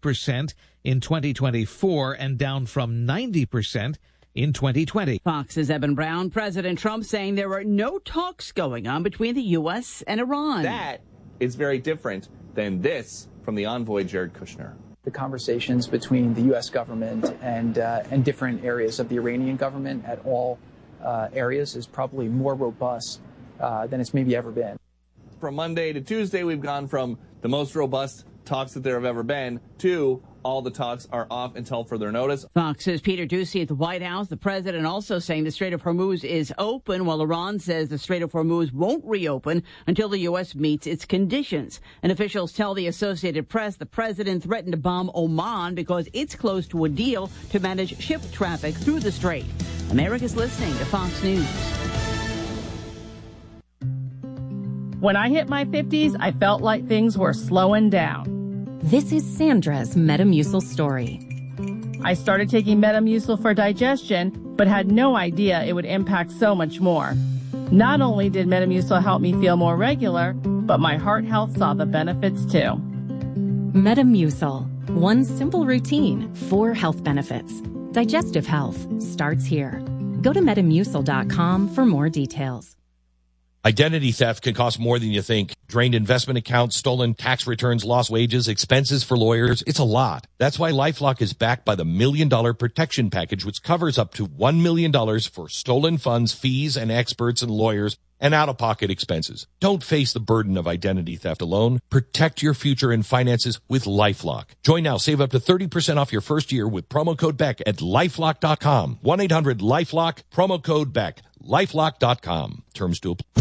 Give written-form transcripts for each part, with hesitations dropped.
80% in 2024 and down from 90% in 2020. Fox's Evan Brown. President Trump saying there are no talks going on between the U.S. and Iran. That is very different than this from the envoy, Jared Kushner. The conversations between the U.S. government and different areas of the Iranian government at all areas is probably more robust than it's maybe ever been. From Monday to Tuesday, we've gone from the most robust talks that there have ever been to all the talks are off until further notice. Fox's Peter Doocy at the White House. The president also saying the Strait of Hormuz is open, while Iran says the Strait of Hormuz won't reopen until the U.S. meets its conditions. And officials tell the Associated Press the president threatened to bomb Oman because it's close to a deal to manage ship traffic through the strait. America's listening to Fox News. When I hit my 50s, I felt like things were slowing down. This is Sandra's Metamucil story. I started taking Metamucil for digestion, but had no idea it would impact so much more. Not only did Metamucil help me feel more regular, but my heart health saw the benefits too. Metamucil. One simple routine, 4 health benefits. Digestive health starts here. Go to Metamucil.com for more details. Identity theft can cost more than you think. Drained investment accounts, stolen tax returns, lost wages, expenses for lawyers. It's a lot. That's why LifeLock is backed by the $1 Million Protection Package, which covers up to $1 million for stolen funds, fees, and experts and lawyers, and out-of-pocket expenses. Don't face the burden of identity theft alone. Protect your future and finances with LifeLock. Join now. Save up to 30% off your first year with promo code BECK at LifeLock.com. 1-800-LifeLock, promo code BECK. LifeLock.com. Terms to apply.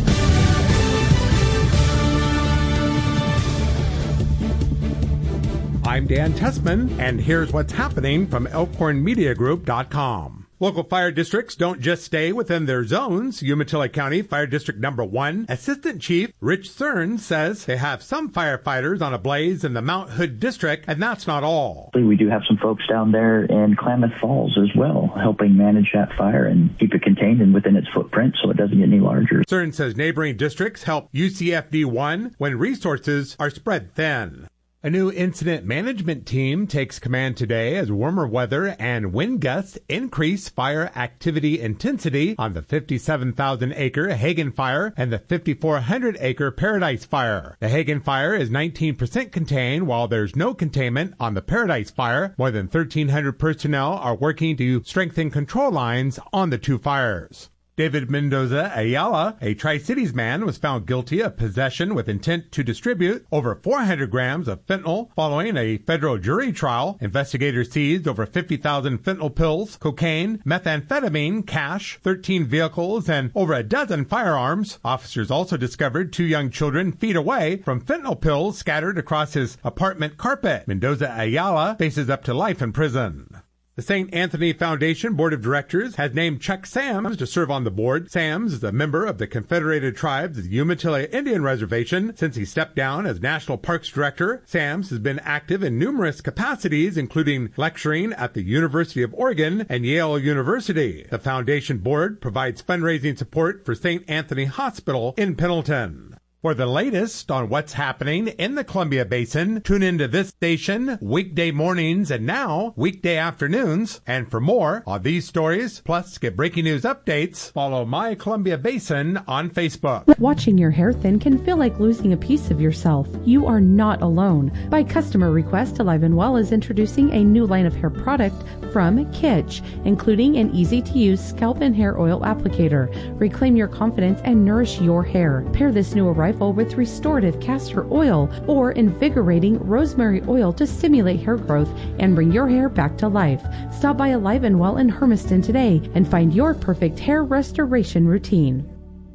I'm Dan Tessman, and here's what's happening from ElkhornMediaGroup.com. Local fire districts don't just stay within their zones. Umatilla County Fire District Number 1 Assistant Chief Rich Cern says they have some firefighters on a blaze in the Mount Hood District, and that's not all. We do have some folks down there in Klamath Falls as well, helping manage that fire and keep it contained and within its footprint so it doesn't get any larger. Cern says neighboring districts help UCFD 1 when resources are spread thin. A new incident management team takes command today as warmer weather and wind gusts increase fire activity intensity on the 57,000-acre Hagen Fire and the 5,400-acre Paradise Fire. The Hagen Fire is 19% contained, while there's no containment on the Paradise Fire. More than 1,300 personnel are working to strengthen control lines on the two fires. David Mendoza Ayala, a Tri-Cities man, was found guilty of possession with intent to distribute over 400 grams of fentanyl following a federal jury trial. Investigators seized over 50,000 fentanyl pills, cocaine, methamphetamine, cash, 13 vehicles, and over a dozen firearms. Officers also discovered 2 young children feet away from fentanyl pills scattered across his apartment carpet. Mendoza Ayala faces up to life in prison. The St. Anthony Foundation Board of Directors has named Chuck Sams to serve on the board. Sams is a member of the Confederated Tribes of the Umatilla Indian Reservation since he stepped down as National Parks Director. Sams has been active in numerous capacities, including lecturing at the University of Oregon and Yale University. The Foundation Board provides fundraising support for St. Anthony Hospital in Pendleton. For the latest on what's happening in the Columbia Basin, tune into this station weekday mornings and now weekday afternoons. And for more on these stories, plus get breaking news updates, follow My Columbia Basin on Facebook. Watching your hair thin can feel like losing a piece of yourself. You are not alone. By customer request, Alive and Well is introducing a new line of hair product from Kitsch, including an easy-to-use scalp and hair oil applicator. Reclaim your confidence and nourish your hair. Pair this new arrival with restorative castor oil or invigorating rosemary oil to stimulate hair growth and bring your hair back to life. Stop by Alive and Well in Hermiston today and find your perfect hair restoration routine.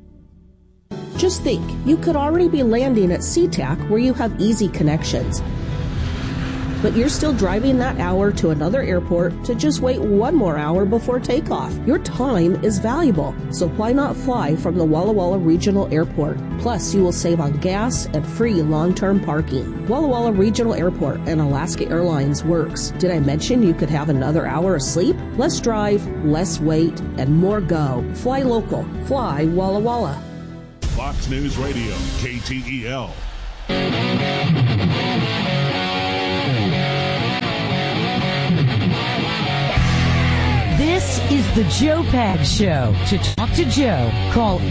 Just think, you could already be landing at SeaTac where you have easy connections. But you're still driving that hour to another airport to just wait one more hour before takeoff. Your time is valuable, so why not fly from the Walla Walla Regional Airport? Plus, you will save on gas and free long-term parking. Walla Walla Regional Airport and Alaska Airlines works. Did I mention you could have another hour of sleep? Less drive, less wait, and more go. Fly local. Fly Walla Walla. Fox News Radio, KTEL. the Joe Pags Show. To talk to Joe, call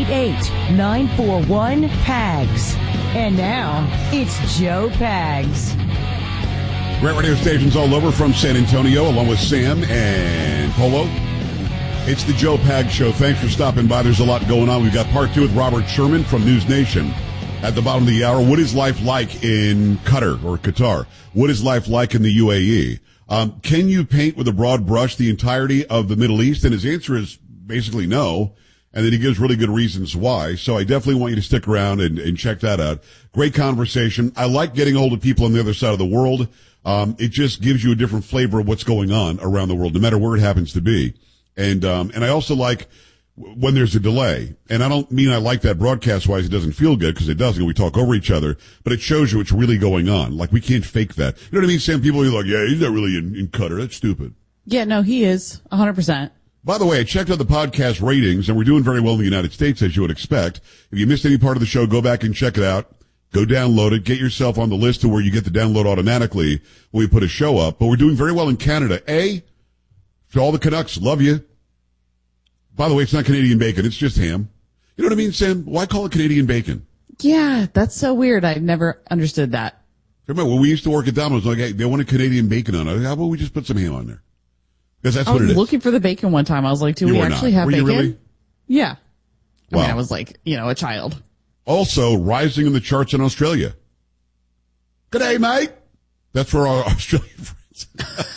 888-941-PAGS. And now, it's Joe Pags. Great radio stations all over from San Antonio, along with Sam and Polo. It's the Joe Pags Show. Thanks for stopping by. There's a lot going on. We've got part 2 with Robert Sherman from News Nation. At the bottom of the hour, what is life like in Qatar? What is life like in the UAE? Can you paint with a broad brush the entirety of the Middle East? And his answer is basically no. And then he gives really good reasons why. So I definitely want you to stick around and check that out. Great conversation. I like getting a hold of people on the other side of the world. It just gives you a different flavor of what's going on around the world, no matter where it happens to be. And I also like when there's a delay. And I don't mean I like that broadcast-wise. It doesn't feel good because it doesn't. We talk over each other, but it shows you what's really going on. Like, we can't fake that. You know what I mean, Sam? People are like, yeah, he's not really in Qatar. That's stupid. Yeah, no, he is 100%. By the way, I checked out the podcast ratings, and we're doing very well in the United States, as you would expect. If you missed any part of the show, go back and check it out. Go download it. Get yourself on the list to where you get the download automatically when we put a show up. But we're doing very well in Canada. To all the Canucks, love you. By the way, it's not Canadian bacon. It's just ham. You know what I mean, Sam? Why call it Canadian bacon? Yeah, that's so weird. I've never understood that. Remember, when we used to work at Domino's, like, hey, they wanted Canadian bacon on it. How about we just put some ham on there? Because that's what it is. I was looking for the bacon one time. I was like, do we actually have bacon? Really? Yeah. Wow. I mean, I was like, a child. Also, rising in the charts in Australia. Good day, mate. That's for our Australian friends.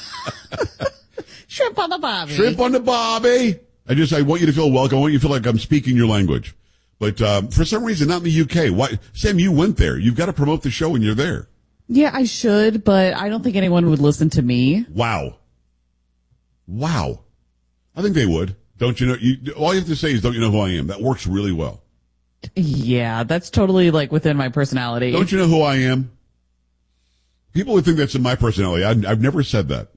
Shrimp on the barbie. Shrimp on the barbie. I want you to feel welcome. I want you to feel like I'm speaking your language. But for some reason, not in the UK. Why, Sam, you went there. You've got to promote the show when you're there. Yeah, I should, but I don't think anyone would listen to me. Wow. I think they would. Don't you know? All you have to say is, don't you know who I am? That works really well. Yeah, that's totally like within my personality. Don't you know who I am? People would think that's in my personality. I've never said that.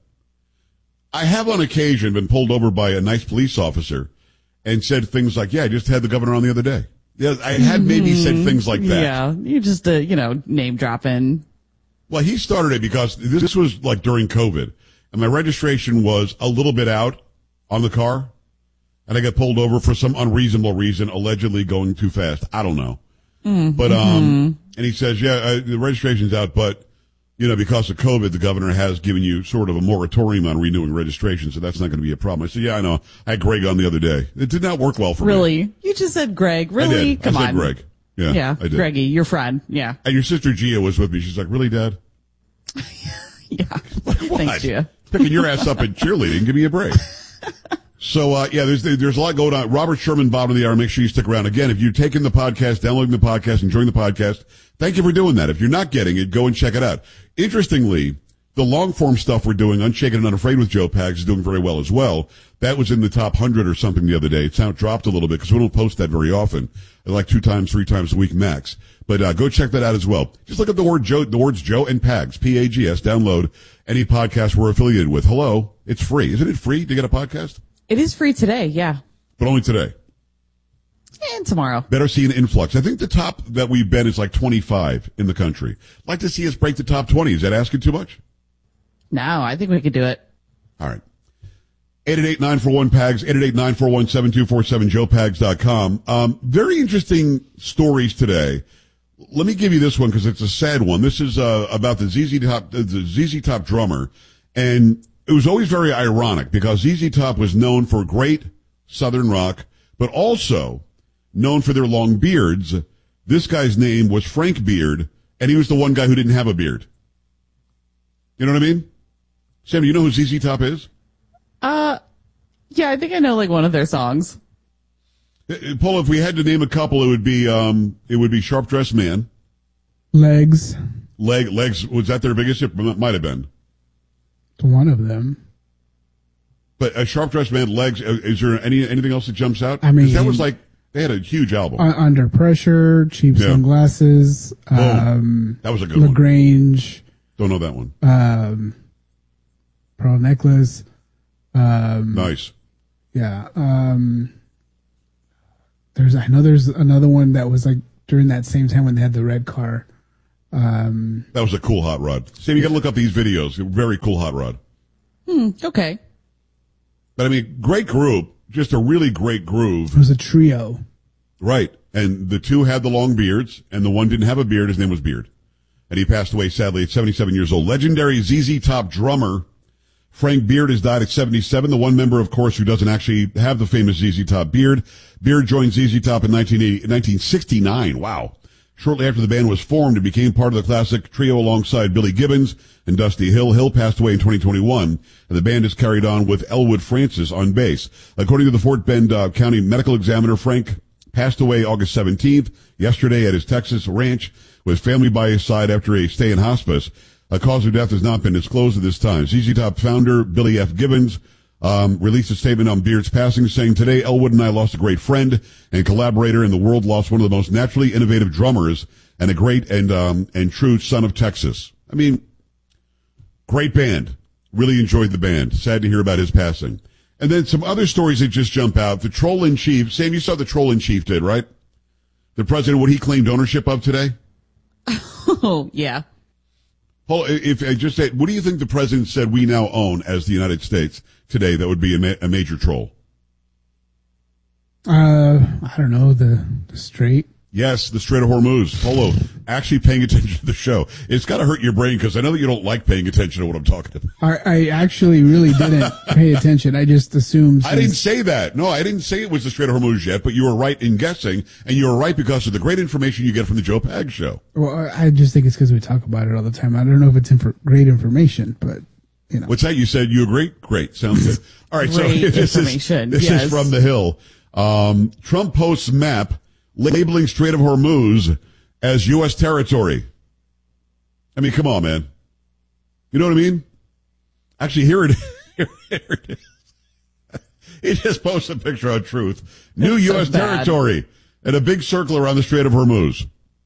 I have on occasion been pulled over by a nice police officer and said things like, yeah, I just had the governor on the other day. Yeah, I had maybe said things like that. Yeah, you just, name dropping. Well, he started it because this was like during COVID, and my registration was a little bit out on the car, and I got pulled over for some unreasonable reason, allegedly going too fast. I don't know. But, and he says, yeah, the registration's out, but, because of COVID, the governor has given you sort of a moratorium on renewing registration, so that's not going to be a problem. I said, yeah, I know. I had Greg on the other day. It did not work well for me. Really? You just said Greg. Really? Come on. I said Greg. Yeah, I did. Greggy, your friend. Yeah. And your sister Gia was with me. She's like, really, Dad? Yeah. Thanks, Gia. Picking your ass up in cheerleading. Give me a break. So, there's a lot going on. Robert Sherman, bottom of the hour. Make sure you stick around. Again, if you're taking the podcast, downloading the podcast, enjoying the podcast, thank you for doing that. If you're not getting it, go and check it out. Interestingly, the long form stuff we're doing, Unshaken and Unafraid with Joe Pags, is doing very well as well. That was in the top 100 or something the other day. It's now dropped a little bit because we don't post that very often. Like 3 times a week max. But go check that out as well. Just look at the words Joe and Pags, P-A-G-S. Download any podcast we're affiliated with. Hello, it's free. Isn't it free to get a podcast? It is free today, yeah. But only today. And tomorrow. Better see an influx. I think the top that we've been is like 25 in the country. I'd like to see us break the top 20. Is that asking too much? No, I think we could do it. All right. 888-941-PAGS, 888-941-7247, joepags.com. Very interesting stories today. Let me give you this one because it's a sad one. This is about the ZZ Top drummer, and it was always very ironic because ZZ Top was known for great Southern rock, but also known for their long beards. This guy's name was Frank Beard, and he was the one guy who didn't have a beard. You know what I mean? Sam, do you know who ZZ Top is? Yeah, I think I know like one of their songs. Paul, if we had to name a couple, it would be Sharp Dressed Man. Legs. Legs, was that their biggest hit? Might have been. One of them. But a Sharp Dressed Man, Legs, is there anything else that jumps out? I mean, that was like, they had a huge album. Under Pressure, Cheap Sunglasses. That was a good LaGrange. Don't know that one. Pearl Necklace. Nice. Yeah. There's another one that was like during that same time when they had the red car. That was a cool hot rod. Sam, you gotta look up these videos. Very cool hot rod. Okay. But I mean, great group, just a really great groove. It was a trio. Right. And the two had the long beards, and the one didn't have a beard. His name was Beard. And he passed away, sadly, at 77 years old. Legendary ZZ Top drummer Frank Beard has died at 77. The one member, of course, who doesn't actually have the famous ZZ Top beard. Beard joined ZZ Top in 1969. Wow. Shortly after the band was formed, it became part of the classic trio alongside Billy Gibbons and Dusty Hill. Hill passed away in 2021, and the band is carried on with Elwood Francis on bass. According to the Fort Bend County Medical Examiner, Frank passed away August 17th, yesterday at his Texas ranch, with family by his side after a stay in hospice. A cause of death has not been disclosed at this time. ZZ Top founder Billy F. Gibbons released a statement on Beard's passing, saying, "Today, Elwood and I lost a great friend and collaborator, and the world lost one of the most naturally innovative drummers and a great and true son of Texas." I mean, great band. Really enjoyed the band. Sad to hear about his passing. And then some other stories that just jump out. The Troll-in-Chief, Sam, you saw the Troll-in-Chief did, right? The president, what he claimed ownership of today? Oh, yeah. Well, if I just say, what do you think the president said we now own as the United States today that would be a major troll? I don't know, the Strait. Yes, the Strait of Hormuz. Polo, actually paying attention to the show. It's got to hurt your brain because I know that you don't like paying attention to what I'm talking about. I actually really didn't pay attention. I just assumed. I didn't say that. No, I didn't say it was the Strait of Hormuz yet, but you were right in guessing, and you were right because of the great information you get from the Joe Pag Show. Well, I just think it's because we talk about it all the time. I don't know if it's great information, but, you know. What's that? You said you agree? Great. Sounds good. All right. Great So this is from the Hill. Trump posts map labeling Strait of Hormuz as U.S. territory. I mean, come on, man. You know what I mean? Actually, here it is. Here it is. He just posted a picture on Truth. New U.S. territory and a big circle around the Strait of Hormuz.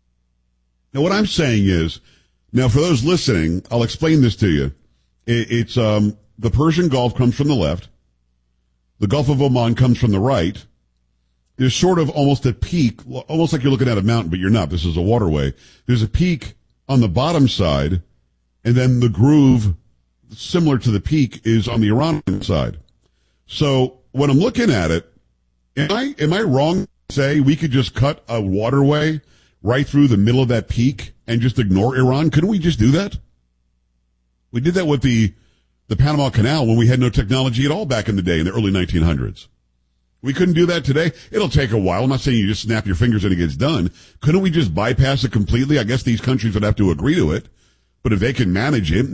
Now, what I'm saying is, now for those listening, I'll explain this to you. It's the Persian Gulf comes from the left. The Gulf of Oman comes from the right. There's sort of almost a peak, almost like you're looking at a mountain, but you're not. This is a waterway. There's a peak on the bottom side, and then the groove, similar to the peak, is on the Iranian side. So when I'm looking at it, am I wrong to say we could just cut a waterway right through the middle of that peak and just ignore Iran? Couldn't we just do that? We did that with the Panama Canal when we had no technology at all back in the day in the early 1900s. We couldn't do that today. It'll take a while. I'm not saying you just snap your fingers and it gets done. Couldn't we just bypass it completely? I guess these countries would have to agree to it. But if they can manage it,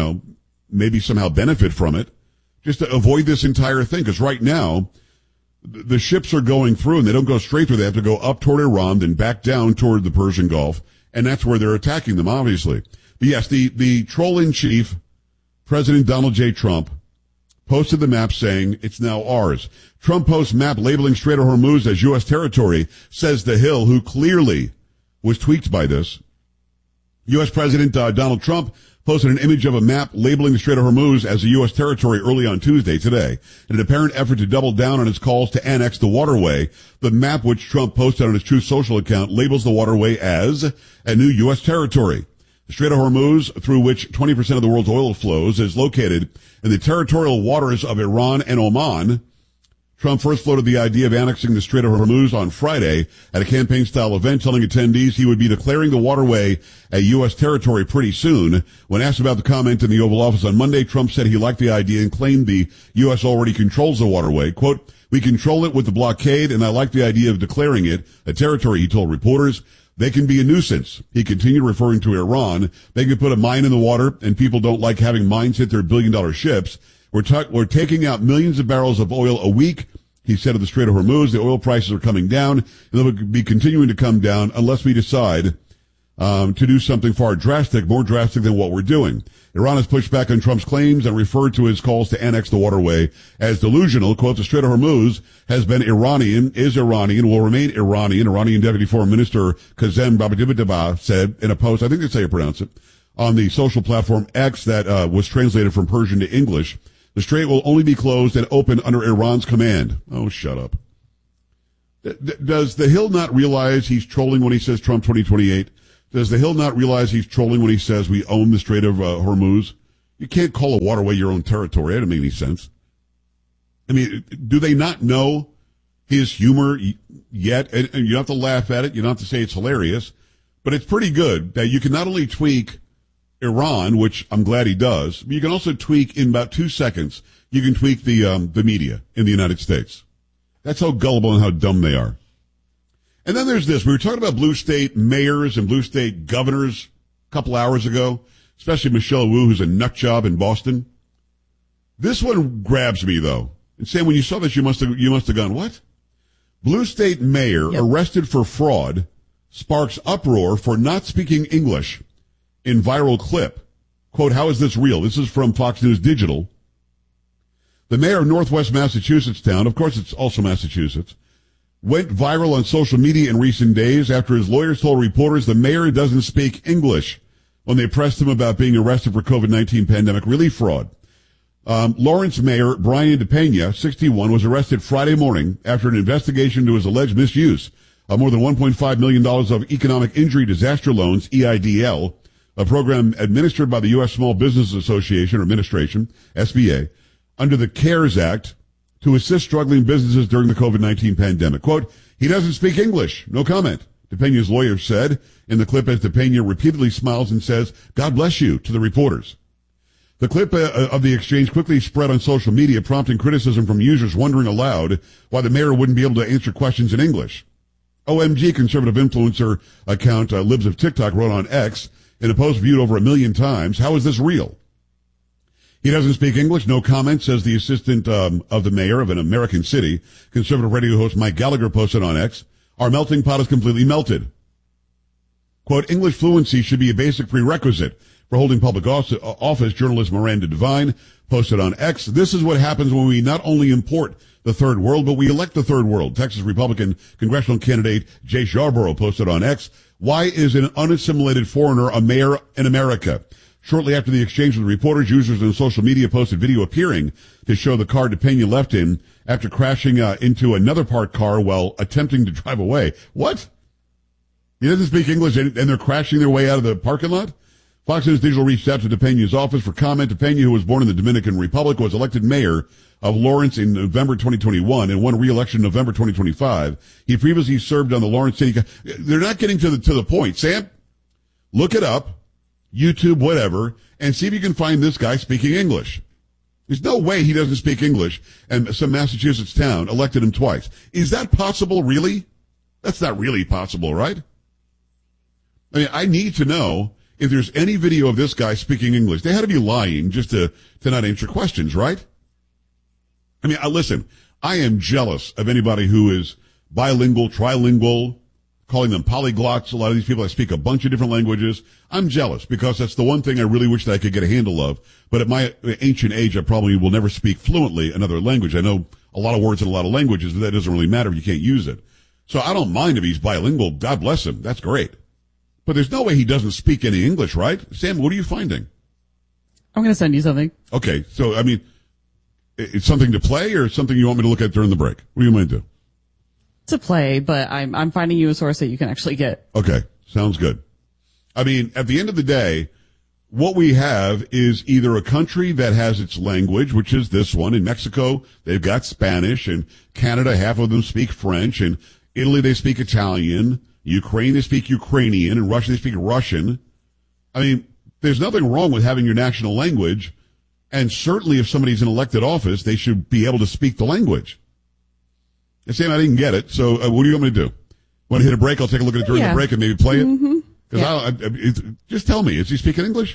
maybe somehow benefit from it, just to avoid this entire thing. Because right now, the ships are going through and they don't go straight through. They have to go up toward Iran, then back down toward the Persian Gulf. And that's where they're attacking them, obviously. But yes, the troll-in-chief, President Donald J. Trump, posted the map saying it's now ours. Trump posts map labeling Strait of Hormuz as U.S. territory, says The Hill, who clearly was tweaked by this. U.S. President Donald Trump posted an image of a map labeling the Strait of Hormuz as a U.S. territory early on Tuesday today. In an apparent effort to double down on his calls to annex the waterway, the map which Trump posted on his Truth Social account labels the waterway as a new U.S. territory. The Strait of Hormuz, through which 20% of the world's oil flows, is located in the territorial waters of Iran and Oman. Trump first floated the idea of annexing the Strait of Hormuz on Friday at a campaign-style event, telling attendees he would be declaring the waterway a U.S. territory pretty soon. When asked about the comment in the Oval Office on Monday, Trump said he liked the idea and claimed the U.S. already controls the waterway. Quote, "We control it with the blockade, and I like the idea of declaring it a territory," he told reporters. "They can be a nuisance," he continued, referring to Iran. "They can put a mine in the water, and people don't like having mines hit their billion-dollar ships. We're taking out millions of barrels of oil a week," he said of the Strait of Hormuz. "The oil prices are coming down, and they'll be continuing to come down unless we decide to do something far drastic, more drastic than what we're doing." Iran has pushed back on Trump's claims and referred to his calls to annex the waterway as delusional. Quote, "The Strait of Hormuz has been Iranian, is Iranian, will remain Iranian," Iranian Deputy Foreign Minister Kazem Babadibadaba said in a post, I think that's how you pronounce it, on the social platform X that was translated from Persian to English. "The strait will only be closed and open under Iran's command." Oh, shut up. Does the Hill not realize he's trolling when he says Trump 2028? Does the Hill not realize he's trolling when he says we own the Strait of Hormuz? You can't call a waterway your own territory. That doesn't make any sense. I mean, do they not know his humor yet? And you don't have to laugh at it. You don't have to say it's hilarious. But it's pretty good that you can not only tweak Iran, which I'm glad he does, but you can also tweak in about 2 seconds. You can tweak the media in the United States. That's how gullible and how dumb they are. And then there's this. We were talking about blue state mayors and blue state governors a couple hours ago, especially Michelle Wu, who's a nut job in Boston. This one grabs me, though. And Sam, when you saw this, you must have gone, what? Blue state mayor arrested for fraud sparks uproar for not speaking English in viral clip. Quote, how is this real? This is from Fox News Digital. The mayor of Northwest Massachusetts town, of course it's also Massachusetts, went viral on social media in recent days after his lawyers told reporters the mayor doesn't speak English when they pressed him about being arrested for COVID-19 pandemic relief fraud. Lawrence Mayor Brian DePena, 61, was arrested Friday morning after an investigation into his alleged misuse of more than $1.5 million of economic injury disaster loans, EIDL, a program administered by the U.S. Small Business Association or Administration, SBA, under the CARES Act to assist struggling businesses during the COVID-19 pandemic. Quote, he doesn't speak English. No comment. DePena's lawyer said in the clip as DePena repeatedly smiles and says, God bless you, to the reporters. The clip of the exchange quickly spread on social media, prompting criticism from users wondering aloud why the mayor wouldn't be able to answer questions in English. OMG conservative influencer account Libs of TikTok wrote on X in a post viewed over 1 million times, how is this real? He doesn't speak English, no comment, says the assistant of the mayor of an American city. Conservative radio host Mike Gallagher posted on X, our melting pot is completely melted. Quote, English fluency should be a basic prerequisite for holding public office, journalist Miranda Devine posted on X. This is what happens when we not only import the third world, but we elect the third world. Texas Republican congressional candidate Jay Scarborough posted on X. Why is an unassimilated foreigner a mayor in America? Shortly after the exchange with reporters, users on social media posted video appearing to show the car DePena left in after crashing into another parked car while attempting to drive away. What? He doesn't speak English and they're crashing their way out of the parking lot? Fox News Digital reached out to DePena's office for comment. DePena, who was born in the Dominican Republic, was elected mayor of Lawrence in November 2021 and won re-election in November 2025. He previously served on the Lawrence City. They're not getting to the point. Sam, look it up, YouTube, whatever, and see if you can find this guy speaking English. There's no way he doesn't speak English, and some Massachusetts town elected him twice. Is that possible, really? That's not really possible, right? I mean, I need to know if there's any video of this guy speaking English. They had to be lying just to not answer questions, right? I mean, listen, I am jealous of anybody who is bilingual, trilingual, calling them polyglots. A lot of these people that speak a bunch of different languages. I'm jealous because that's the one thing I really wish that I could get a handle of. But at my ancient age, I probably will never speak fluently another language. I know a lot of words in a lot of languages, but that doesn't really matter if you can't use it. So I don't mind if he's bilingual. God bless him. That's great. But there's no way he doesn't speak any English, right? Sam, what are you finding? I'm going to send you something. Okay. So, I mean, it's something to play or something you want me to look at during the break? What do you want to do? To play, but I'm finding you a source that you can actually get. Okay. Sounds good. I mean, at the end of the day, what we have is either a country that has its language, which is this one. In Mexico, they've got Spanish. In Canada, half of them speak French. In Italy, they speak Italian. Ukraine, they speak Ukrainian. In Russia, they speak Russian. I mean, there's nothing wrong with having your national language. And certainly if somebody's in elected office, they should be able to speak the language. And Sam, I didn't get it. So what do you want me to do? Want to hit a break? I'll take a look at it during the break and maybe play it. Because just tell me, is he speaking English?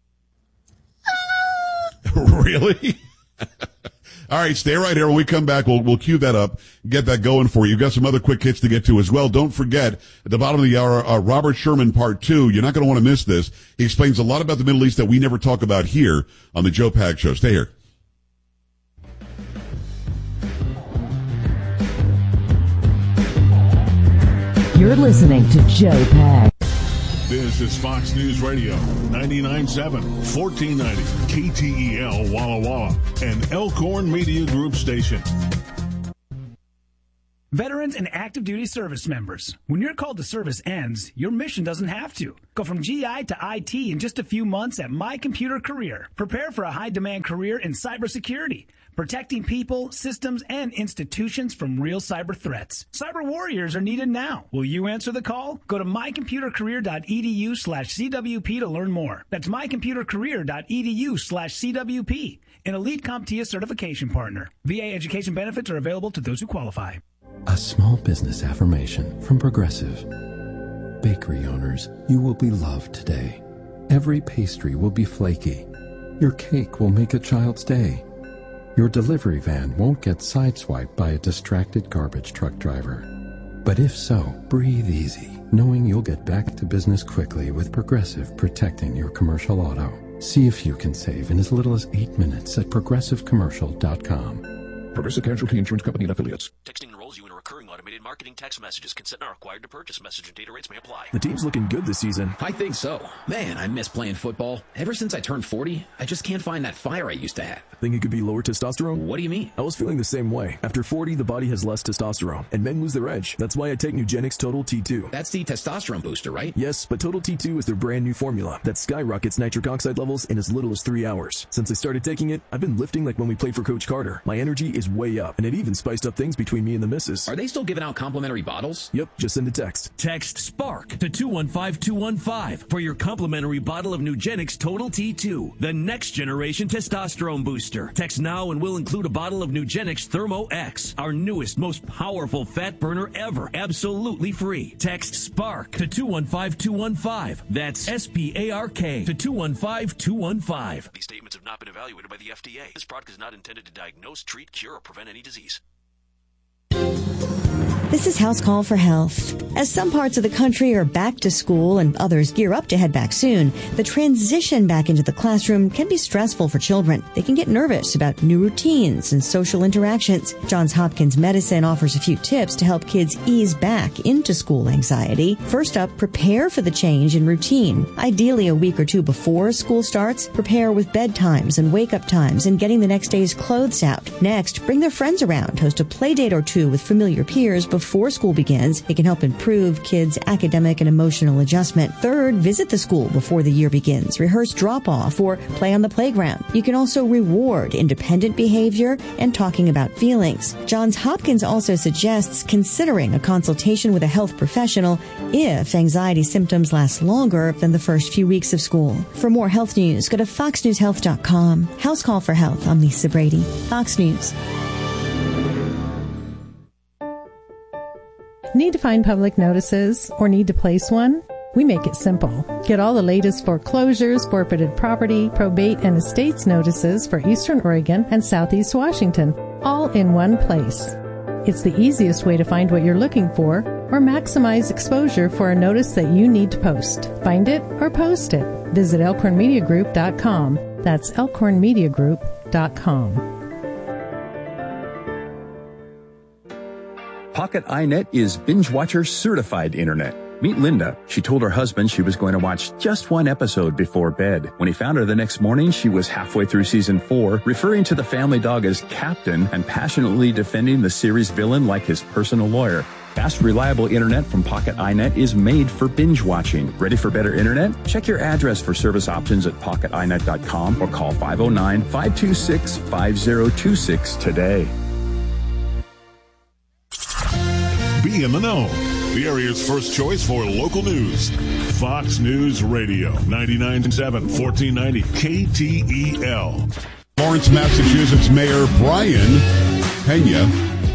Really? All right, stay right here. When we come back, we'll cue that up, get that going for you. You've got some other quick hits to get to as well. Don't forget, at the bottom of the hour, Robert Sherman Part 2. You're not going to want to miss this. He explains a lot about the Middle East that we never talk about here on the Joe Pag Show. Stay here. You're listening to Joe Pag. This is Fox News Radio, 99.7, 1490, KTEL Walla Walla, and Elkhorn Media Group Station. Veterans and active duty service members. When your call to service ends, your mission doesn't have to. Go from GI to IT in just a few months at My Computer Career. Prepare for a high-demand career in cybersecurity, protecting people, systems, and institutions from real cyber threats. Cyber warriors are needed now. Will you answer the call? Go to mycomputercareer.edu/CWP to learn more. That's mycomputercareer.edu/CWP. An Elite CompTIA certification partner. VA education benefits are available to those who qualify. A small business affirmation from Progressive. Bakery owners, you will be loved today. Every pastry will be flaky. Your cake will make a child's day. Your delivery van won't get sideswiped by a distracted garbage truck driver. But if so, breathe easy, knowing you'll get back to business quickly with Progressive protecting your commercial auto. See if you can save in as little as 8 minutes at progressivecommercial.com. Progressive Casualty Insurance Company and Affiliates. Texting enrolls you in recurring automated marketing text messages. Consent not required to purchase. Message and data rates may apply. The team's looking good this season. I think so. Man, I miss playing football. Ever since I turned 40, I just can't find that fire I used to have. Think it could be lower testosterone? What do you mean? I was feeling the same way. After 40, the body has less testosterone, and men lose their edge. That's why I take Nugenix Total T2. That's the testosterone booster, right? Yes, but Total T2 is their brand new formula that skyrockets nitric oxide levels in as little as 3 hours. Since I started taking it, I've been lifting like when we played for Coach Carter. My energy is way up, and it even spiced up things between me and the missus. Are they still giving out complimentary bottles? Yep, just send a text. Text SPARK to 215-215 for your complimentary bottle of Nugenix Total T2, the next generation testosterone booster. Text now and we'll include a bottle of Nugenix Thermo X, our newest, most powerful fat burner ever, absolutely free. Text SPARK to 215-215. That's SPARK to 215-215. These statements have not been evaluated by the FDA. This product is not intended to diagnose, treat, cure, or prevent any disease. This is House Call for Health. As some parts of the country are back to school and others gear up to head back soon, the transition back into the classroom can be stressful for children. They can get nervous about new routines and social interactions. Johns Hopkins Medicine offers a few tips to help kids ease back into school anxiety. First up, prepare for the change in routine. Ideally, a week or two before school starts, prepare with bedtimes and wake-up times and getting the next day's clothes out. Next, bring their friends around. Host a play date or two with familiar peers before school begins. It can help improve kids' academic and emotional adjustment. Third, visit the school before the year begins. Rehearse drop-off or play on the playground. You can also reward independent behavior and talking about feelings. Johns Hopkins also suggests considering a consultation with a health professional if anxiety symptoms last longer than the first few weeks of school. For more health news, go to foxnewshealth.com. House Call for Health. I'm Lisa Brady. Fox News. Need to find public notices or need to place one? We make it simple. Get all the latest foreclosures, forfeited property, probate, and estates notices for Eastern Oregon and Southeast Washington, all in one place. It's the easiest way to find what you're looking for or maximize exposure for a notice that you need to post. Find it or post it. Visit elkhornmediagroup.com. That's elkhornmediagroup.com. Pocket iNet is Binge Watcher certified internet. Meet Linda. She told her husband she was going to watch just one episode before bed. When he found her the next morning, she was halfway through season 4, referring to the family dog as Captain and passionately defending the series villain like his personal lawyer. Fast, reliable internet from Pocket iNet is made for binge watching. Ready for better internet? Check your address for service options at pocketinet.com or call 509-526-5026 today. Be in the know. The area's first choice for local news. Fox News Radio, 99.7, 1490 KTEL. Lawrence, Massachusetts Mayor Brian Pena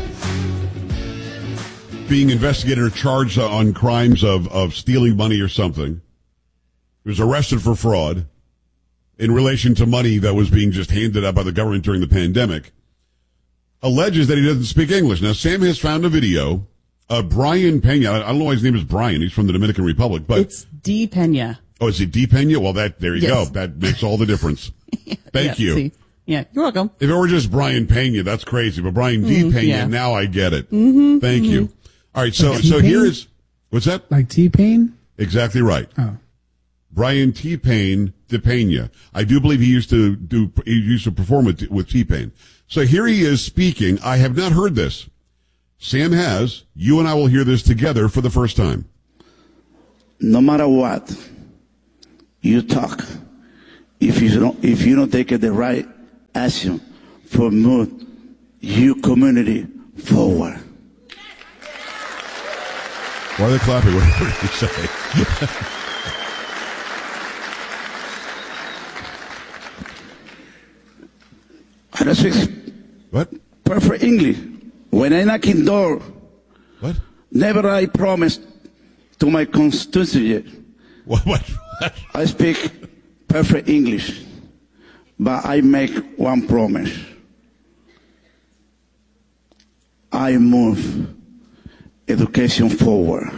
being investigated or charged on crimes of stealing money or something. He was arrested for fraud in relation to money that was being just handed out by the government during the pandemic. Alleges that he doesn't speak English. Now, Sam has found a video. Brian Pena, I don't know why his name is Brian. He's from the Dominican Republic, but it's D. Pena. Oh, is it D. Pena? Well, there you go. That makes all the difference. Thank you. See. Yeah, you're welcome. If it were just Brian Pena, that's crazy. But Brian D. Pena, now I get it. Mm-hmm, Thank you. All right, so here's what's that? Like T-Pain? Exactly right. Oh. Brian T-Pain de Pena. I do believe he used to perform with T-Pain. So here he is speaking. I have not heard this. Sam has. You and I will hear this together for the first time. No matter what you talk, if you don't take the right action for move your community forward. Why are they clapping? What did you say? I don't speak perfect English. When I knock in door, never I promise to my constituency. What? I speak perfect English, but I make one promise. I move education forward.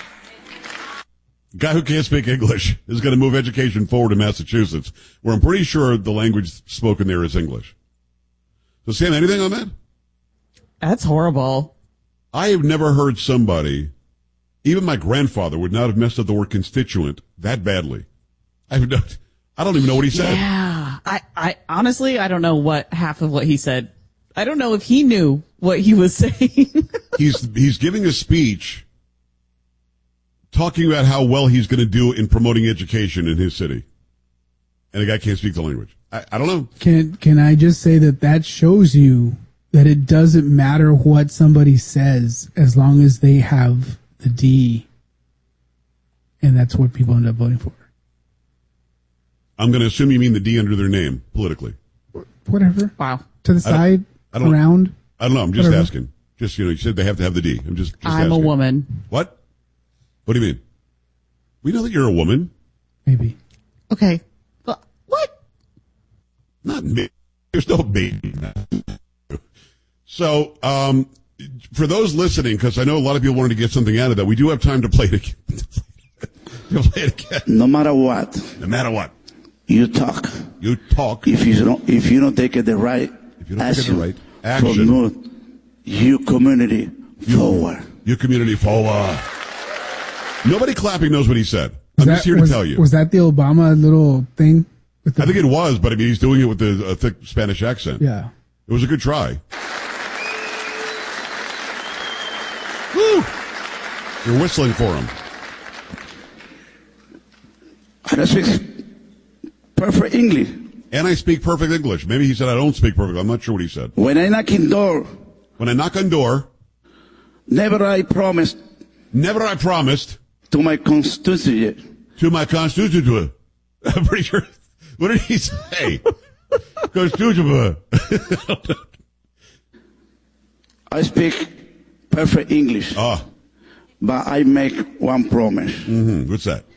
Guy who can't speak English is going to move education forward in Massachusetts, where I'm pretty sure the language spoken there is English. So, Sam, anything on that? That's horrible. I have never heard somebody, even my grandfather, would not have messed up the word constituent that badly. I don't even know what he said. Yeah. I honestly, I don't know what half of what he said. I don't know if he knew what he was saying. He's giving a speech talking about how well he's going to do in promoting education in his city. And the guy can't speak the language. I don't know. Can I just say that shows you that it doesn't matter what somebody says as long as they have the D, and that's what people end up voting for. I'm going to assume you mean the D under their name, politically. Whatever. Wow. To the side, around. I don't know. I'm just whatever. asking. Just, you said they have to have the D. I'm just I'm asking. a woman. What? What do you mean? We know that you're a woman. Maybe. Okay. But what? Not me. There's no baby. So, for those listening, because I know a lot of people wanted to get something out of that, we do have time to play it again. Play it again. No matter what. No matter what. You talk. You talk. If you don't take the right action to move your community forward. Your community forward. Nobody clapping knows what he said. I'm just here to tell you. Was that the Obama little thing? I think it was, but I mean, he's doing it with a thick Spanish accent. Yeah. It was a good try. Woo! You're whistling for him. I don't speak perfect English. And I speak perfect English. Maybe he said I don't speak perfect. I'm not sure what he said. When I knock on door. When I knock on door. Never I promised. Never I promised. To my constituency. To my constituency. I'm pretty sure. What did he say? Constituency. I speak perfect English. But I make one promise. Mm-hmm. What's that?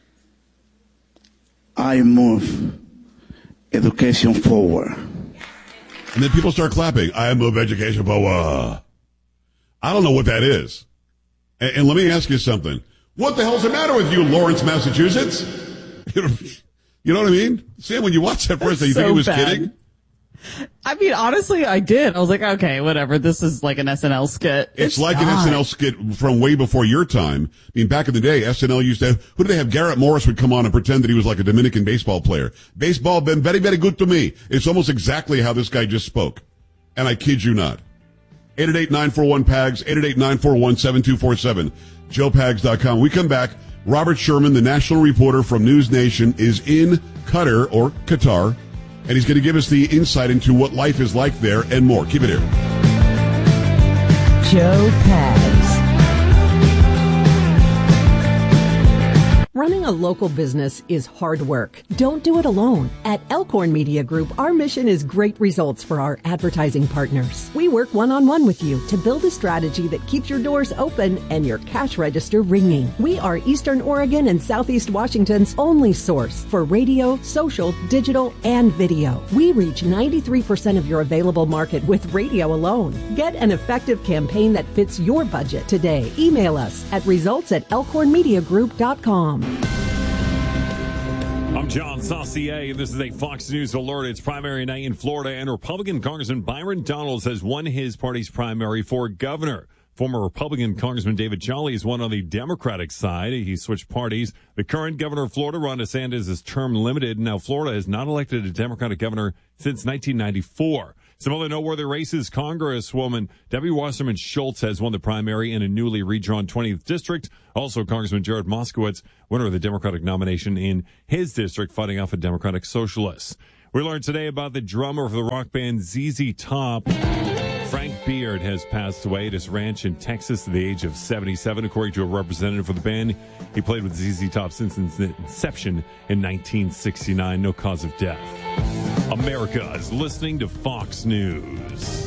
I move education forward. And then people start clapping. I move education forward. I don't know what that is. And let me ask you something. What the hell's the matter with you, Lawrence, Massachusetts? You know what I mean? Sam, when you watch that first, you think he was kidding? I mean, honestly, I did. I was like, okay, whatever. This is like an SNL skit. It's like an SNL skit from way before your time. I mean, back in the day, SNL used to have, who did they have? Garrett Morris would come on and pretend that he was like a Dominican baseball player. Baseball been very, very good to me. It's almost exactly how this guy just spoke. And I kid you not. 888-941-PAGS, 888-941-7247, joepags.com. We come back. Robert Sherman, the national reporter from News Nation, is in Qatar, or Qatar, and he's going to give us the insight into what life is like there and more. Keep it here. Joe Pags. Running a local business is hard work. Don't do it alone. At Elkhorn Media Group, our mission is great results for our advertising partners. We work one-on-one with you to build a strategy that keeps your doors open and your cash register ringing. We are Eastern Oregon and Southeast Washington's only source for radio, social, digital, and video. We reach 93% of your available market with radio alone. Get an effective campaign that fits your budget today. Email us at results@elkhornmediagroup.com. I'm John Saucier, and this is a Fox News alert. It's primary night in Florida, and Republican Congressman Byron Donalds has won his party's primary for governor. Former Republican Congressman David Jolly is one on the Democratic side. He switched parties. The current governor of Florida, Ron DeSantis, is term limited. Now, Florida has not elected a Democratic governor since 1994. Some other noteworthy races. Congresswoman Debbie Wasserman Schultz has won the primary in a newly redrawn 20th district. Also, Congressman Jared Moskowitz, winner of the Democratic nomination in his district, fighting off a Democratic socialist. We learned today about the drummer of the rock band ZZ Top. Frank Beard has passed away at his ranch in Texas at the age of 77, according to a representative for the band. He played with ZZ Top since its inception in 1969. No cause of death. America is listening to Fox News.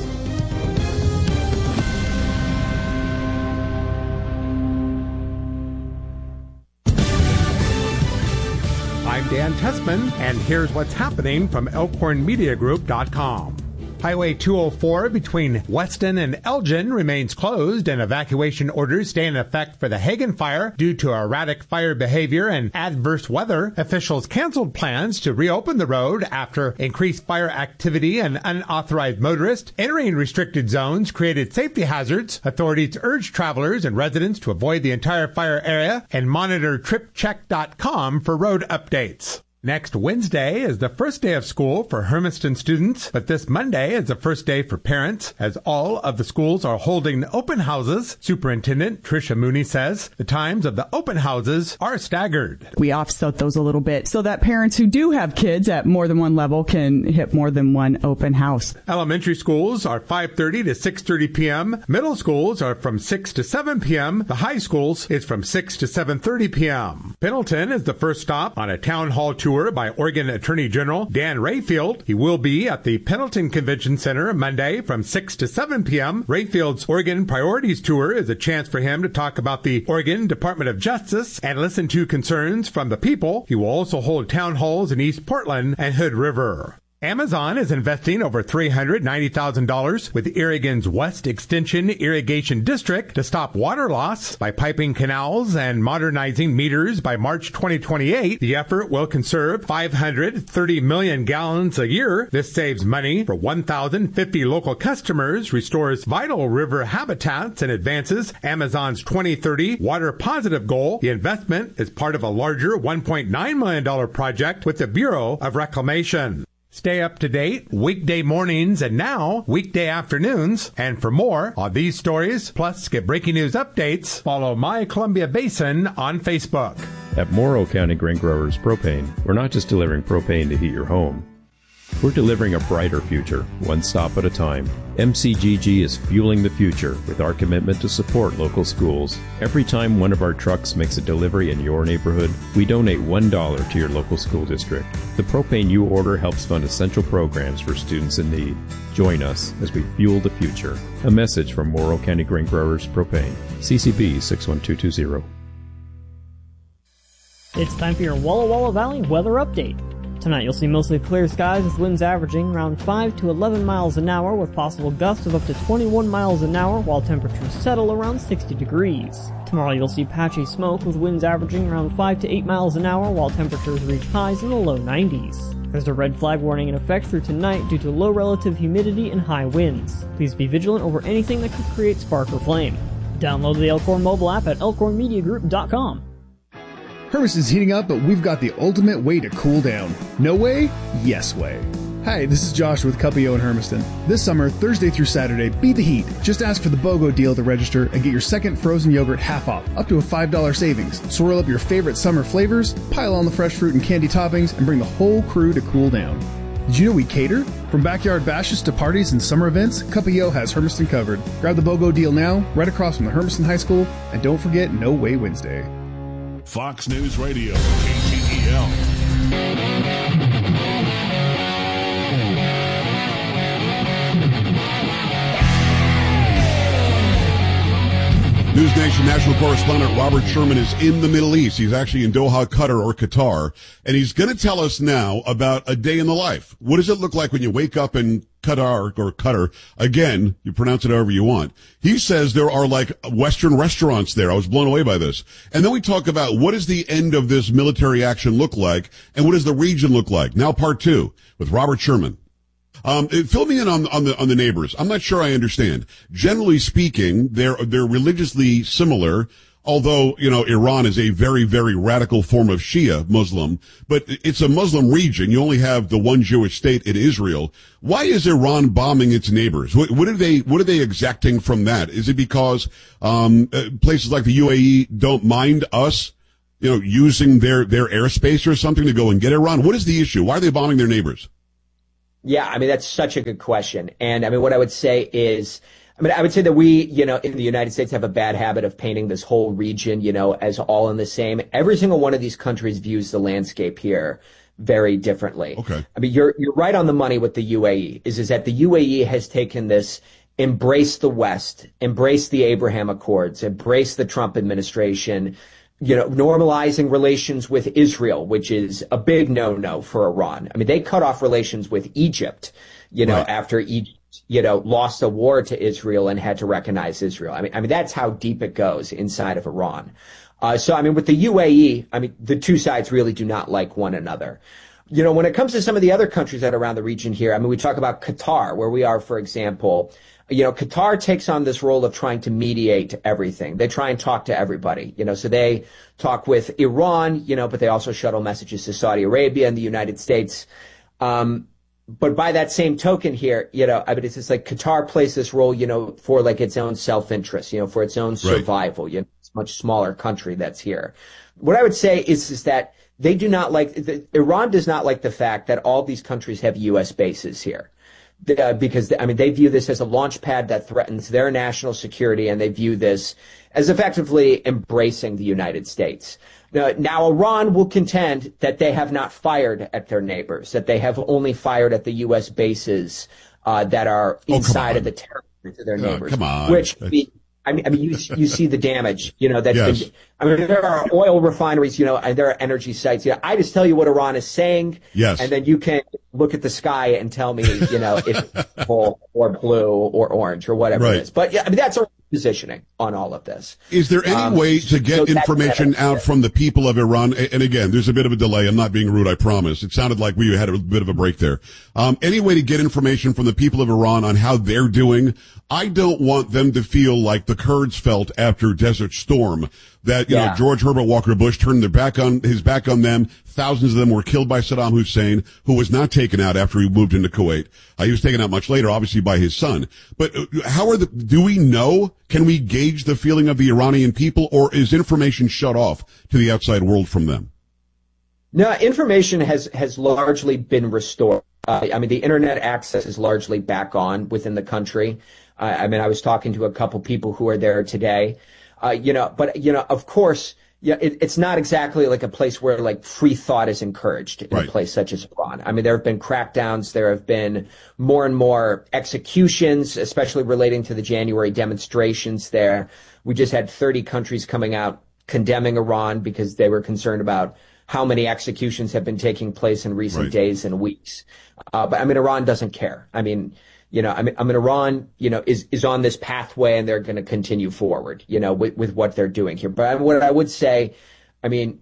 I'm Dan Tessman, and here's what's happening from ElkhornMediaGroup.com. Highway 204 between Weston and Elgin remains closed, and evacuation orders stay in effect for the Hagen fire due to erratic fire behavior and adverse weather. Officials canceled plans to reopen the road after increased fire activity and unauthorized motorists entering restricted zones created safety hazards. Authorities urge travelers and residents to avoid the entire fire area and monitor TripCheck.com for road updates. Next Wednesday is the first day of school for Hermiston students, but this Monday is the first day for parents, as all of the schools are holding open houses. Superintendent Tricia Mooney says the times of the open houses are staggered. We offset those a little bit so that parents who do have kids at more than one level can hit more than one open house. Elementary schools are 5:30 to 6:30 p.m. Middle schools are from 6 to 7 p.m. The high schools is from 6 to 7:30 p.m. Pendleton is the first stop on a town hall tour by Oregon Attorney General Dan Rayfield. He will be at the Pendleton Convention Center Monday from 6 to 7 p.m. Rayfield's Oregon Priorities Tour is a chance for him to talk about the Oregon Department of Justice and listen to concerns from the people. He will also hold town halls in East Portland and Hood River. Amazon is investing over $390,000 with Oregon's West Extension Irrigation District to stop water loss by piping canals and modernizing meters by March 2028. The effort will conserve 530 million gallons a year. This saves money for 1,050 local customers, restores vital river habitats, and advances Amazon's 2030 water positive goal. The investment is part of a larger $1.9 million project with the Bureau of Reclamation. Stay up to date weekday mornings and now weekday afternoons. And for more on these stories, plus get breaking news updates, follow My Columbia Basin on Facebook. At Morrow County Grain Growers Propane, we're not just delivering propane to heat your home. We're delivering a brighter future, one stop at a time. MCGG is fueling the future with our commitment to support local schools. Every time one of our trucks makes a delivery in your neighborhood, we donate $1 to your local school district. The propane you order helps fund essential programs for students in need. Join us as we fuel the future. A message from Morrow County Grain Growers Propane. CCB 61220. It's time for your Walla Walla Valley weather update. Tonight you'll see mostly clear skies with winds averaging around 5 to 11 miles an hour with possible gusts of up to 21 miles an hour while temperatures settle around 60 degrees. Tomorrow you'll see patchy smoke with winds averaging around 5 to 8 miles an hour while temperatures reach highs in the low 90s. There's a red flag warning in effect through tonight due to low relative humidity and high winds. Please be vigilant over anything that could create spark or flame. Download the Elkhorn mobile app at elkhornmediagroup.com. Hermiston's heating up, but we've got the ultimate way to cool down. No way? Yes way. Hi, this is Josh with Cuppio in Hermiston. This summer, Thursday through Saturday, beat the heat. Just ask for the BOGO deal to register and get your second frozen yogurt half off, up to a $5 savings. Swirl up your favorite summer flavors, pile on the fresh fruit and candy toppings, and bring the whole crew to cool down. Did you know we cater? From backyard bashes to parties and summer events, Cuppio has Hermiston covered. Grab the BOGO deal now, right across from the Hermiston High School, and don't forget No Way Wednesday. Fox News Radio, KTEL. News Nation national correspondent Robert Sherman is in the Middle East. He's actually in Doha, Qatar, and he's going to tell us now about a day in the life. What does it look like when you wake up in Qatar? Again, you pronounce it however you want. He says there are like Western restaurants there. I was blown away by this. And then we talk about what does the end of this military action look like, and what does the region look like. Now part 2 with Robert Sherman. Fill me in on the neighbors. I'm not sure I understand. Generally speaking, they're religiously similar. although, Iran is a very, very radical form of Shia Muslim, but it's a Muslim region. You only have the one Jewish state in Israel. Why is Iran bombing its neighbors? What are they exacting from that? Is it because, places like the UAE don't mind us, using their airspace or something to go and get Iran? What is the issue? Why are they bombing their neighbors? Yeah, I mean, that's such a good question. And I mean, what I would say is, I would say that we, in the United States have a bad habit of painting this whole region, as all in the same. Every single one of these countries views the landscape here very differently. Okay. I mean, you're right on the money with the UAE is that the UAE has taken this, embrace the West, embrace the Abraham Accords, embrace the Trump administration, normalizing relations with Israel, which is a big no-no for Iran. I mean, they cut off relations with Egypt, right. After Egypt, lost a war to Israel and had to recognize Israel. I mean, that's how deep it goes inside of Iran. So, I mean, with the UAE, I mean, the two sides really do not like one another. When it comes to some of the other countries that are around the region here, I mean, we talk about Qatar, where we are, for example. Qatar takes on this role of trying to mediate everything. They try and talk to everybody, so they talk with Iran, but they also shuttle messages to Saudi Arabia and the United States. But by that same token here, I mean, it's just like Qatar plays this role, for like its own self-interest, for its own survival, right. It's a much smaller country that's here. What I would say is that they do not Iran does not like the fact that all these countries have U.S. bases here. Because, I mean, they view this as a launch pad that threatens their national security, and they view this as effectively embracing the United States. Now, Iran will contend that they have not fired at their neighbors, that they have only fired at the U.S. bases that are inside of the territories of their neighbors. Come on. Which, I mean, you see the damage, that's yes. been, I mean, there are oil refineries, and there are energy sites. I just tell you what Iran is saying. Yes. And then you can look at the sky and tell me, if it's purple or blue or orange or whatever it is. But yeah, I mean, that's our positioning on all of this. Is there any way to get information out from the people of Iran? And again, there's a bit of a delay. I'm not being rude, I promise. It sounded like we had a bit of a break there. Any way to get information from the people of Iran on how they're doing? I don't want them to feel like the Kurds felt after Desert Storm, that, George Herbert Walker Bush turned his back on them. Thousands of them were killed by Saddam Hussein, who was not taken out after he moved into Kuwait. He was taken out much later, obviously by his son. But do we know, can we gauge the feeling of the Iranian people, or is information shut off to the outside world from them? No, information has largely been restored. I mean, the internet access is largely back on within the country. I mean, I was talking to a couple people who are there today. Of course, it's not exactly like a place where like free thought is encouraged in a place such as Iran. I mean, there have been crackdowns. There have been more and more executions, especially relating to the January demonstrations there. We just had 30 countries coming out condemning Iran because they were concerned about how many executions have been taking place in recent days and weeks. But I mean, Iran doesn't care. I mean, Iran, is on this pathway, and they're going to continue forward, with what they're doing here. But what I would say, I mean,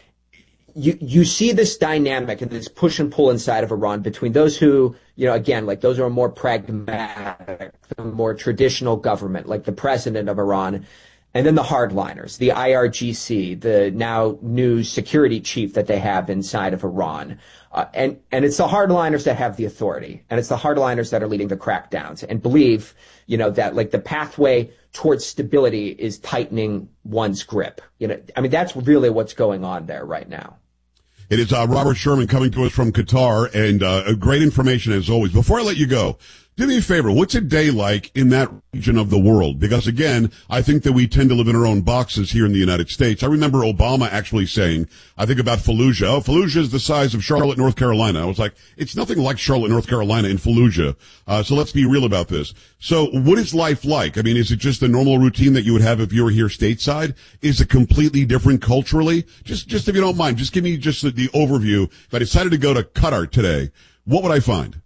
you see this dynamic and this push and pull inside of Iran between those who, again, like those who are more pragmatic, the more traditional government, like the president of Iran, and then the hardliners, the IRGC, the now new security chief that they have inside of Iran. And it's the hardliners that have the authority, and it's the hardliners that are leading the crackdowns and believe, that like the pathway towards stability is tightening one's grip. I mean, that's really what's going on there right now. It is Robert Sherman coming to us from Qatar, and great information as always. Before I let you go, do me a favor. What's a day like in that region of the world? Because again, I think that we tend to live in our own boxes here in the United States. I remember Obama actually saying, I think about Fallujah. Oh, Fallujah is the size of Charlotte, North Carolina. I was like, it's nothing like Charlotte, North Carolina in Fallujah. So let's be real about this. So what is life like? I mean, is it just the normal routine that you would have if you were here stateside? Is it completely different culturally? Just if you don't mind, just give me just the overview. If I decided to go to Qatar today, what would I find?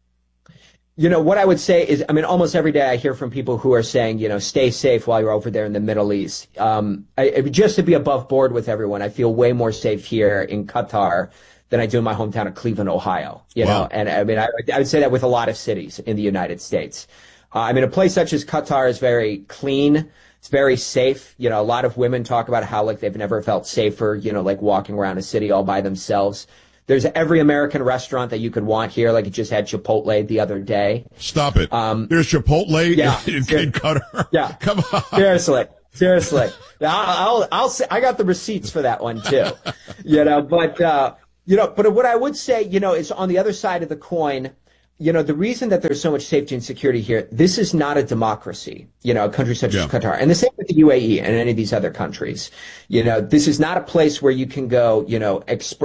What I would say is, I mean, almost every day I hear from people who are saying, stay safe while you're over there in the Middle East. Just to be above board with everyone, I feel way more safe here in Qatar than I do in my hometown of Cleveland, Ohio. And I mean, I would say that with a lot of cities in the United States. I mean, a place such as Qatar is very clean. It's very safe. You know, a lot of women talk about how like they've never felt safer, you know, like walking around a city all by themselves. There's every American restaurant that you could want here. Like, it just had Chipotle the other day. Stop it. There's Chipotle in Kid Cutter. Yeah. Come on. Seriously. I'll say, I got the receipts for that one too. You know, but what I would say, you know, is on the other side of the coin, you know, the reason that there's so much safety and security here, this is not a democracy, you know, a country such as Qatar. And the same with the UAE and any of these other countries. You know, this is not a place where you can go, you know,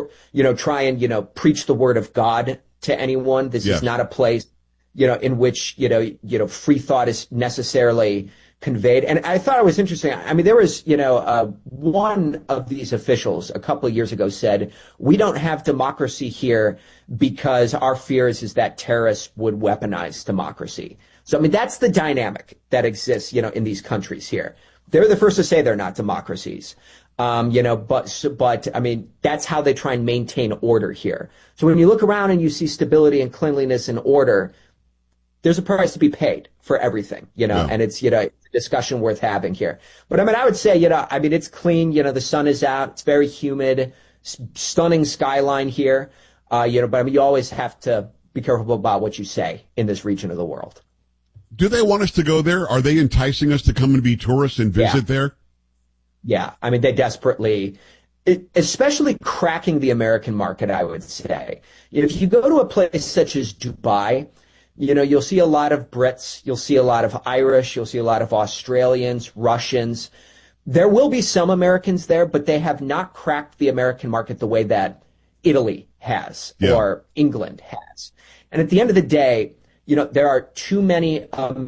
try and, you know, preach the word of God to anyone. This is not a place, you know, in which, you know, free thought is necessarily conveyed. And I thought it was interesting. I mean, there was, you know, one of these officials a couple of years ago said, we don't have democracy here because our fear is that terrorists would weaponize democracy. So, I mean, that's the dynamic that exists, you know, in these countries here. They're the first to say they're not democracies. You know, but I mean, that's how they try and maintain order here. So when you look around and you see stability and cleanliness and order, there's a price to be paid for everything, you know, and it's, you know, it's a discussion worth having here. But I mean, I would say, you know, I mean, it's clean, you know, the sun is out, it's very humid, stunning skyline here, you know, but I mean, you always have to be careful about what you say in this region of the world. Do they want us to go there? Are they enticing us to come and be tourists and visit there? Yeah. I mean, they desperately, especially cracking the American market, I would say. If you go to a place such as Dubai, you know, you'll see a lot of Brits, you'll see a lot of Irish, you'll see a lot of Australians, Russians. There will be some Americans there, but they have not cracked the American market the way that Italy has or England has. And at the end of the day, you know, there are too many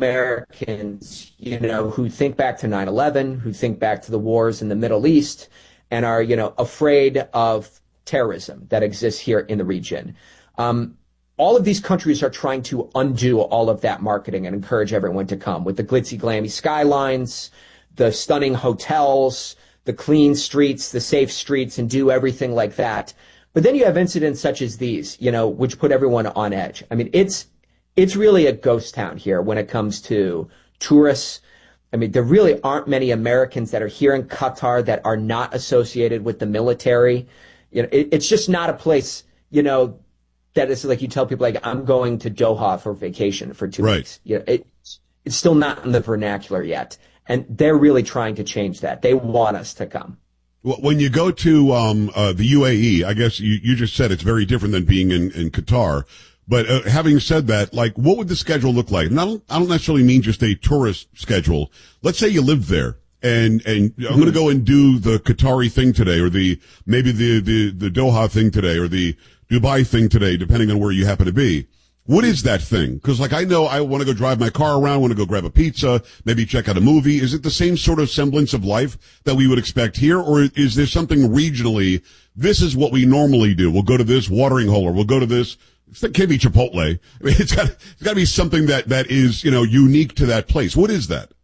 Americans, you know, who think back to 9/11, who think back to the wars in the Middle East and are, you know, afraid of terrorism that exists here in the region. All of these countries are trying to undo all of that marketing and encourage everyone to come with the glitzy, glammy skylines, the stunning hotels, the clean streets, the safe streets, and do everything like that. But then you have incidents such as these, you know, which put everyone on edge. I mean, it's really a ghost town here when it comes to tourists. I mean, there really aren't many Americans that are here in Qatar that are not associated with the military. You know, it's just not a place, you know, that is like you tell people like, I'm going to Doha for vacation for 2 weeks. You know, it's still not in the vernacular yet. And they're really trying to change that. They want us to come. Well, when you go to the UAE, I guess you just said it's very different than being in Qatar. But having said that, like, what would the schedule look like? And I don't necessarily mean just a tourist schedule. Let's say you live there. And I'm going to go and do the Qatari thing today, or maybe the Doha thing today, or the Dubai thing today, depending on where you happen to be. What is that thing? Because, like, I know I want to go drive my car around, want to go grab a pizza, maybe check out a movie. Is it the same sort of semblance of life that we would expect here? Or is there something regionally? This is what we normally do. We'll go to this watering hole, or we'll go to this. It can't be Chipotle. I mean, it's got to be something that is, you know, unique to that place. What is that?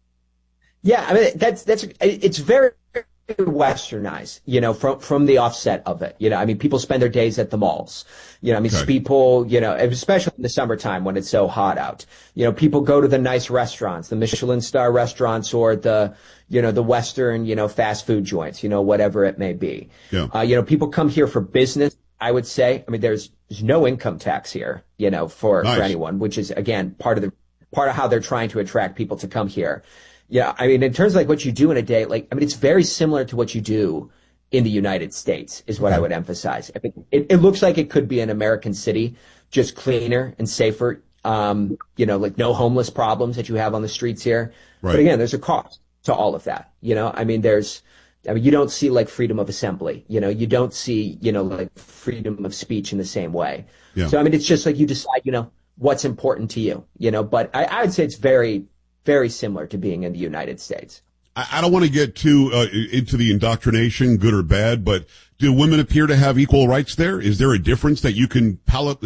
Yeah, I mean, it's very westernized, you know, from the offset of it. You know, I mean, people spend their days at the malls. You know, I mean, people, you know, especially in the summertime when it's so hot out, you know, people go to the nice restaurants, the Michelin star restaurants, or the, you know, the Western, you know, fast food joints, you know, whatever it may be. Yeah. You know, people come here for business, I would say. I mean, there's no income tax here, you know, for anyone, which is, again, part of how they're trying to attract people to come here. Yeah, I mean, in terms of like what you do in a day, like, I mean, it's very similar to what you do in the United States is what I would emphasize. I think it looks like it could be an American city, just cleaner and safer. You know, like no homeless problems that you have on the streets here. Right. But again, there's a cost to all of that. You know, I mean, you don't see like freedom of assembly. You know, you don't see, you know, like freedom of speech in the same way. Yeah. So, I mean, it's just like you decide, you know, what's important to you, you know, but I would say it's very, very similar to being in the United States. I don't want to get too into the indoctrination, good or bad, but do women appear to have equal rights there? Is there a difference that you can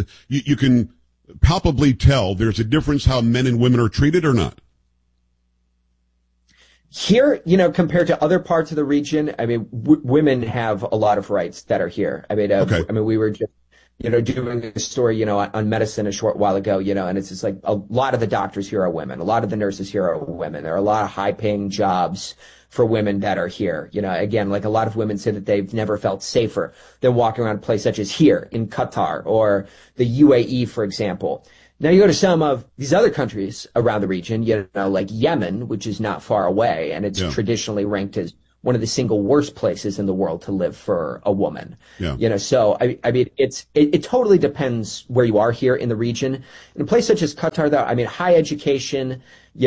palpably tell there's a difference how men and women are treated or not? Here, you know, compared to other parts of the region, I mean, women have a lot of rights that are here. I mean, I mean, we were just doing a story, on medicine a short while ago, and it's just like a lot of the doctors here are women. A lot of the nurses here are women. There are a lot of high paying jobs for women that are here. Again, like a lot of women say that they've never felt safer than walking around a place such as here in Qatar or the UAE, for example. Now you go to some of these other countries around the region, like Yemen, which is not far away, and it's traditionally ranked as one of the single worst places in the world to live for a woman. Yeah. So I mean, it totally depends where you are here in the region. In a place such as Qatar, though, I mean, high education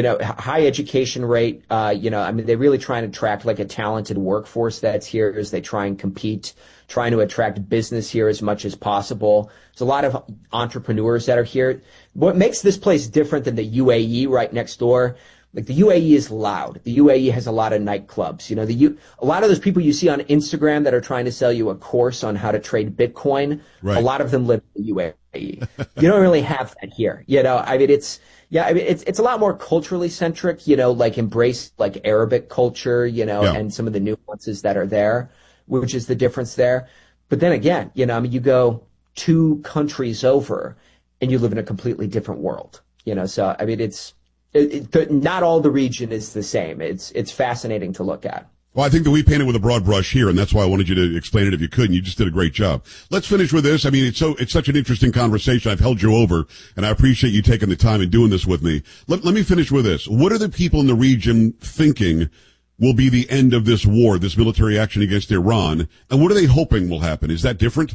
rate, I mean, they really try and attract like a talented workforce that's here as they try and compete, trying to attract business here as much as possible. There's a lot of entrepreneurs that are here. What makes this place different than the UAE right next door, like the UAE is loud. The UAE has a lot of nightclubs. A lot of those people you see on Instagram that are trying to sell you a course on how to trade Bitcoin, right. A lot of them live in the UAE. You don't really have that here. I mean, it's a lot more culturally centric, like embrace like Arabic culture, and some of the nuances that are there, which is the difference there. But then again, I mean, you go 2 countries over and you live in a completely different world, so I mean, not all the region is the same. It's fascinating to look at. Well, I think that we painted with a broad brush here, and that's why I wanted you to explain it if you could, and you just did a great job. Let's finish with this. I mean, it's such an interesting conversation. I've held you over, and I appreciate you taking the time and doing this with me. Let me finish with this. What are the people in the region thinking will be the end of this war, this military action against Iran, and what are they hoping will happen? Is that different?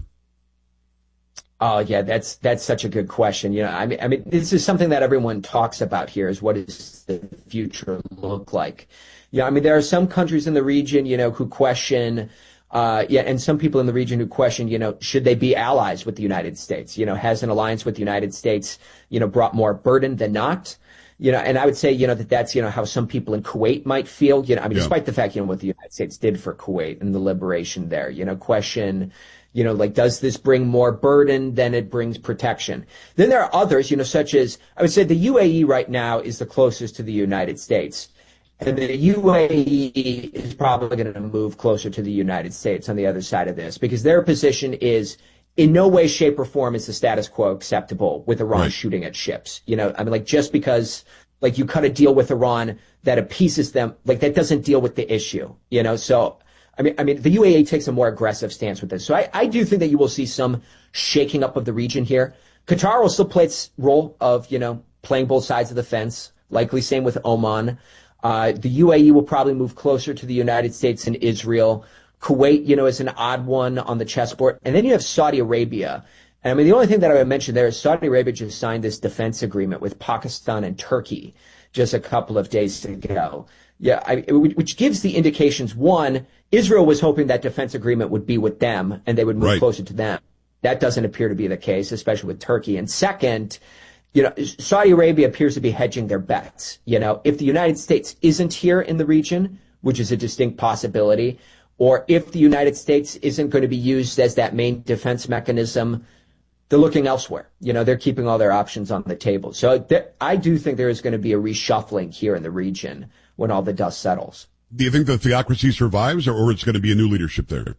Oh yeah, that's such a good question. I mean, this is something that everyone talks about here is what does the future look like? I mean, there are some countries in the region, who question, and some people in the region who question, should they be allies with the United States? Has an alliance with the United States, brought more burden than not? And I would say, that's, how some people in Kuwait might feel, I mean, despite the fact, what the United States did for Kuwait and the liberation there, question, like, does this bring more burden than it brings protection? Then there are others, such as, I would say the UAE right now is the closest to the United States. And the UAE is probably going to move closer to the United States on the other side of this, because their position is in no way, shape, or form is the status quo acceptable with Iran shooting at ships. I mean, like, just because, like, you cut a deal with Iran that appeases them, like, that doesn't deal with the issue, So, I mean, the UAE takes a more aggressive stance with this. So I do think that you will see some shaking up of the region here. Qatar will still play its role of, playing both sides of the fence, likely same with Oman. The UAE will probably move closer to the United States and Israel. Kuwait, is an odd one on the chessboard. And then you have Saudi Arabia. And I mean, the only thing that I would mention there is Saudi Arabia just signed this defense agreement with Pakistan and Turkey just a couple of days ago. Which gives the indications, one, Israel was hoping that defense agreement would be with them and they would move closer to them. That doesn't appear to be the case, especially with Turkey. And second, Saudi Arabia appears to be hedging their bets. If the United States isn't here in the region, which is a distinct possibility, or if the United States isn't going to be used as that main defense mechanism, they're looking elsewhere. They're keeping all their options on the table. So I do think there is going to be a reshuffling here in the region when all the dust settles. Do you think the theocracy survives, or it's going to be a new leadership there?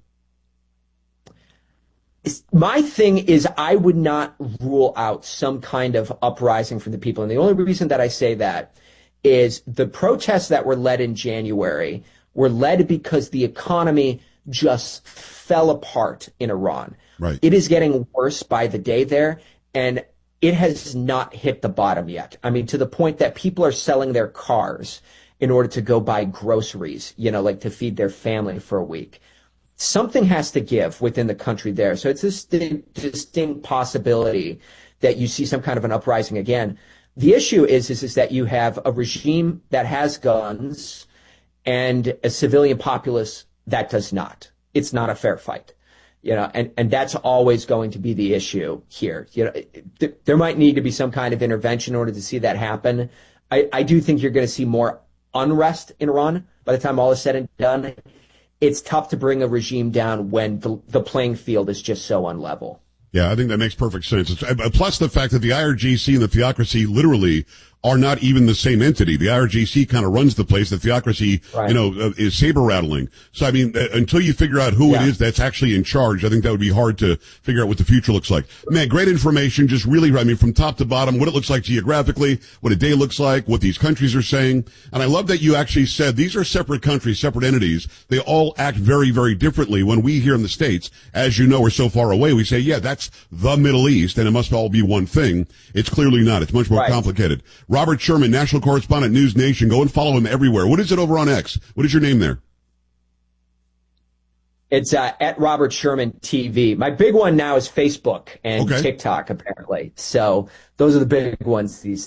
My thing is I would not rule out some kind of uprising from the people. And the only reason that I say that is the protests that were led in January were led because the economy just fell apart in Iran. Right. It is getting worse by the day there, and it has not hit the bottom yet. I mean, to the point that people are selling their cars in order to go buy groceries, like to feed their family for a week. Something has to give within the country there. So it's this distinct possibility that you see some kind of an uprising again. The issue is that you have a regime that has guns and a civilian populace that does not. It's not a fair fight. And that's always going to be the issue here. There might need to be some kind of intervention in order to see that happen. I do think you're going to see more unrest in Iran by the time all is said and done. It's tough to bring a regime down when the playing field is just so unlevel. Yeah, I think that makes perfect sense. Plus the fact that the IRGC and the theocracy literally are not even the same entity. The IRGC kind of runs the place. The theocracy, is saber rattling. So, I mean, until you figure out who it is that's actually in charge, I think that would be hard to figure out what the future looks like. Man, great information. Just really, I mean, from top to bottom, what it looks like geographically, what a day looks like, what these countries are saying. And I love that you actually said these are separate countries, separate entities. They all act very, very differently. When we here in the States, as you know, we're so far away, we say, yeah, that's the Middle East, and it must all be one thing. It's clearly not. It's much more complicated. Robert Sherman, national correspondent, News Nation. Go and follow him everywhere. What is it over on X? What is your name there? It's at Robert Sherman TV. My big one now is Facebook and TikTok, apparently. So those are the big ones these